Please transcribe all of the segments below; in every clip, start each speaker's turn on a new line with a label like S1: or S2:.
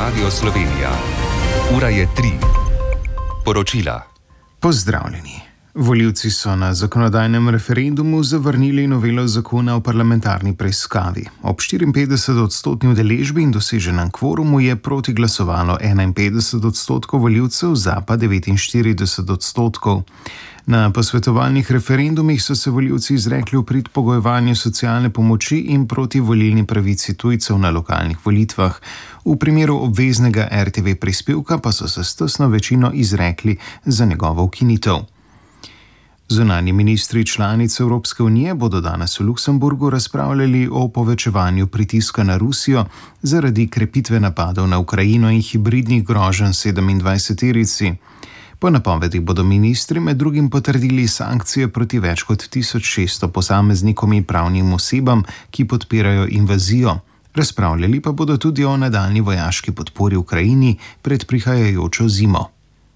S1: Radio Slovenija. Ura je 3. Poročila.
S2: Pozdravljeni. Volivci so na zakonodajnem referendumu zavrnili novelo zakona o parlamentarni preiskavi. Ob 54% udeležbi in doseženem kvorumu je proti glasovalo 51% volivcev, za pa 49%. Na posvetovalnih referendumih so se volivci izrekli v prid pogojevanju socialne pomoči in proti volilni pravici tujcev na lokalnih volitvah. V primeru obveznega RTV prispevka pa so se s tesno večino izrekli za njegovo ukinitev. Zunanji ministri članic Evropske unije bodo danes v Luksemburgu razpravljali o povečevanju pritiska na Rusijo zaradi krepitve napadov na Ukrajino in hibridnih groženj 27-terici. Po napovedih bodo ministri med drugim potrdili sankcije proti več kot 1600 posameznikom in pravnim osebam, ki podpirajo invazijo. Razpravljali pa bodo tudi o nadaljnji vojaški podpori Ukrajini pred prihajajočo zimo.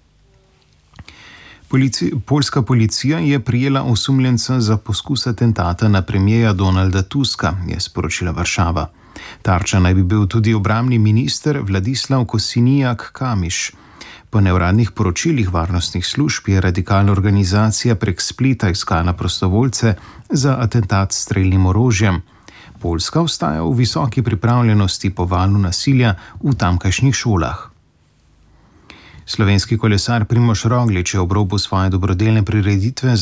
S2: Poljska policija je prijela osumljenca za poskus atentata na premierja Donalda Tuska, je sporočila Varšava. Tarča naj bi bil tudi obrambni minister Vladislav Kosinijak-Kamiš. Po neuradnih poročilih varnostnih služb je radikalna organizacija prek spleta iskala prostovoljce za atentat s strelnim orožjem. Poljska ostaja v visoki pripravljenosti po valu nasilja v tamkajšnjih šolah. Slovenski kolesar Primož Roglič je ob robu svoje dobrodelne prireditve